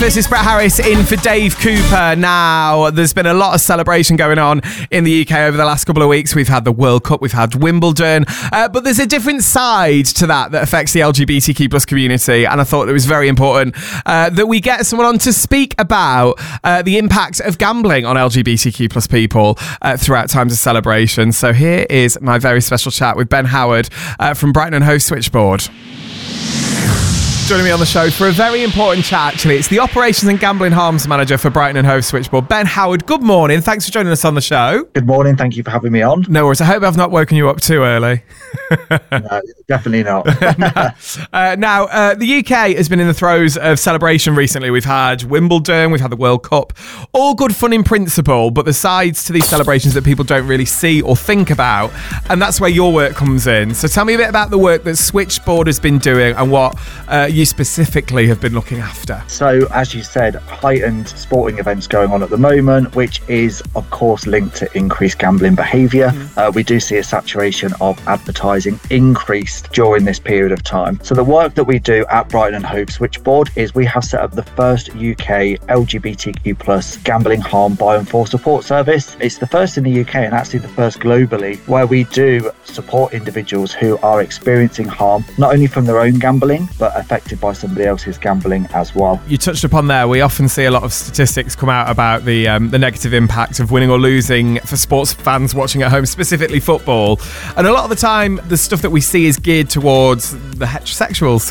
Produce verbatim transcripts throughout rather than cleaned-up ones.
Breakfast. It's Brett Harris in for Dave Cooper. Now, there's been a lot of celebration going on in the U K over the last couple of weeks. We've had the World Cup, we've had Wimbledon, uh, but there's a different side to that that affects the L G B T Q plus community, and I thought it was very important uh, that we get someone on to speak about uh, the impact of gambling on L G B T Q plus people uh, throughout times of celebration. So here is my very special chat with Ben Howard uh, from Brighton and Hove Switchboard. Joining me on the show for a very important chat, actually. It's the Operations and Gambling Harms Manager for Brighton and Hove Switchboard, Ben Howard. Good morning. Thanks for joining us on the show. Good morning. Thank you for having me on. No worries. I hope I've not woken you up too early. No, definitely not. no. uh, now, uh, the U K has been in the throes of celebration recently. We've had Wimbledon, we've had the World Cup. All good fun in principle, but the sides to these celebrations that people don't really see or think about, and that's where your work comes in. So tell me a bit about the work that Switchboard has been doing and what uh, you specifically have been looking after. So, as you said, heightened sporting events going on at the moment, which is, of course, linked to increased gambling behaviour. Mm. Uh, we do see a saturation of advertising increased during this period of time. So the work that we do at Brighton and Hove Switchboard is we have set up the first U K L G B T Q plus gambling harm buy and fall support service. It's the first in the U K and actually the first globally, where we do support individuals who are experiencing harm, not only from their own gambling, but affected by somebody else's gambling as well. You touched upon there, we often see a lot of statistics come out about the um, the negative impact of winning or losing for sports fans watching at home, specifically football. And a lot of the time, the stuff that we see is geared towards the heterosexuals.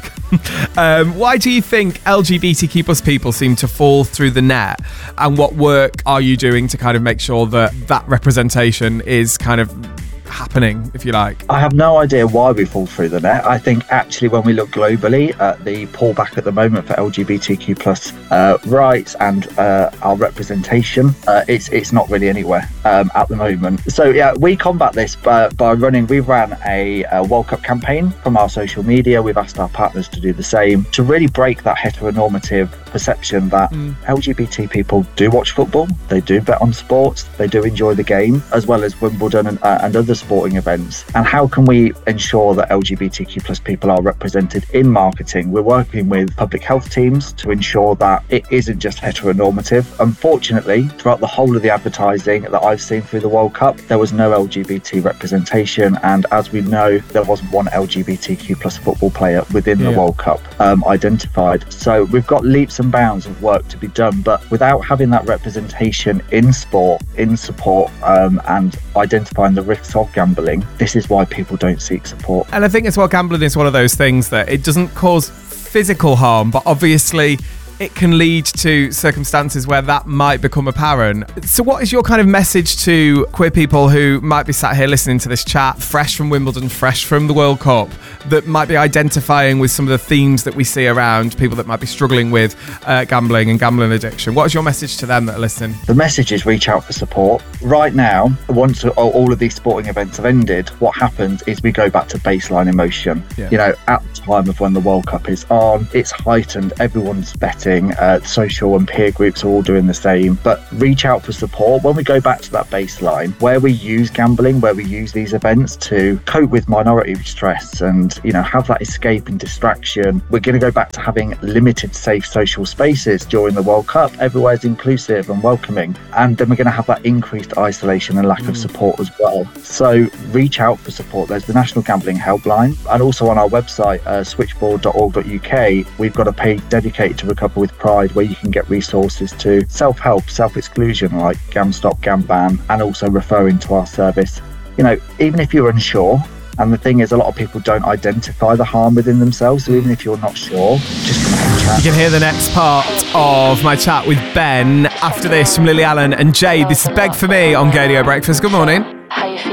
um, why do you think L G B T Q plus people seem to fall through the net? And what work are you doing to kind of make sure that that representation is kind of happening, if you like? I have no idea why we fall through the net. I think actually when we look globally at the pullback at the moment for L G B T Q plus uh, rights and uh, our representation, uh, it's it's not really anywhere um, at the moment. So yeah, we combat this by, by running, we ran a, a World Cup campaign from our social media. We've asked our partners to do the same to really break that heteronormative perception that mm. L G B T people do watch football, they do bet on sports, they do enjoy the game, as well as Wimbledon and, uh, and other sporting events. And how can we ensure that L G B T Q plus people are represented in marketing? We're working with public health teams to ensure that it isn't just heteronormative. Unfortunately, throughout the whole of the advertising that I've seen through the World Cup, there was no L G B T representation, and as we know, there wasn't one L G B T Q plus football player within yeah. the World Cup um, identified. So we've got leaps and bounds of work to be done, but without having that representation in sport, in support um, and identifying the risks of gambling, this is why people don't seek support. And I think as well, gambling is one of those things that it doesn't cause physical harm, but obviously it can lead to circumstances where that might become apparent. So what is your kind of message to queer people who might be sat here listening to this chat, fresh from Wimbledon, fresh from the World Cup, that might be identifying with some of the themes that we see around people that might be struggling with uh, gambling and gambling addiction? What is your message to them that are listening? The message is reach out for support. Right now, once all of these sporting events have ended, what happens is we go back to baseline emotion. Yeah. You know, at the time of when the World Cup is on, it's heightened, everyone's betting. Uh, social and peer groups are all doing the same, but reach out for support. When we go back to that baseline where we use gambling, where we use these events to cope with minority stress and, you know, have that escape and distraction, we're going to go back to having limited safe social spaces during the World Cup. Everywhere's inclusive and welcoming, and then we're going to have that increased isolation and lack mm. of support as well. So reach out for support. There's the National Gambling Helpline, and also on our website uh, switchboard dot org dot U K we've got a page dedicated to recover with pride, where you can get resources to self-help, self-exclusion like GamStop, GamBan, and also referring to our service. You know, even if you're unsure, and the thing is a lot of people don't identify the harm within themselves, so even if you're not sure, just come and have a chat. You can hear the next part of my chat with Ben after this from Lily Allen and Jade. This is Beg For Me on Gadio Breakfast. Good morning. How you feel?